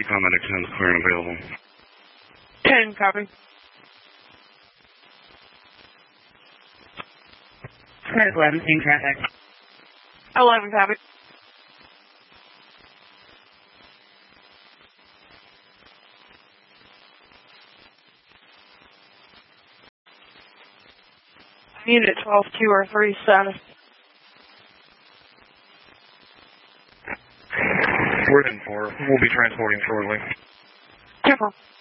Combat X10 clear and available. 10, copy. 11, seeing traffic. 11, copy. Unit 12, 2 or 3 status. We're in 4. We'll be transporting shortly. 2-4.